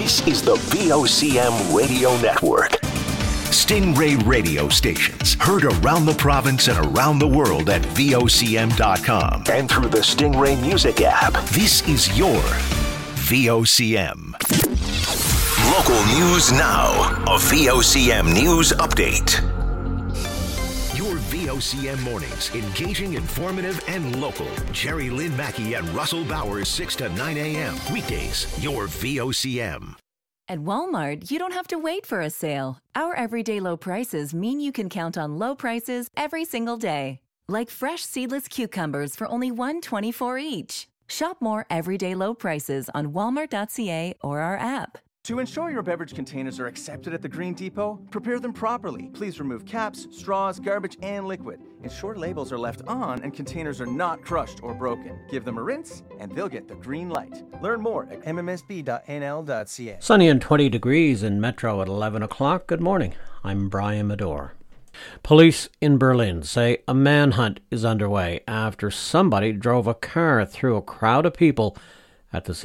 This is the VOCM Radio Network. Stingray radio stations heard around the province and around the world at VOCM.com and through the Stingray Music app. This is your VOCM. Local news now. A VOCM news update. Your VOCM mornings, engaging, informative, and local. Jerry Lynn Mackey and Russell Bowers, 6 to 9 a.m. Weekdays, your VOCM. At Walmart, you don't have to wait for a sale. Our everyday low prices mean you can count on low prices every single day. Like fresh seedless cucumbers for only $1.24 each. Shop more everyday low prices on walmart.ca or our app. To ensure your beverage containers are accepted at the Green Depot, prepare them properly. Please remove caps, straws, garbage, and liquid. Ensure labels are left on and containers are not crushed or broken. Give them a rinse, and they'll get the green light. Learn more at mmsb.nl.ca. Sunny and 20 degrees in Metro at 11 o'clock. Good morning. I'm Brian Medore. Police in Berlin say a manhunt is underway after somebody drove a car through a crowd of people at the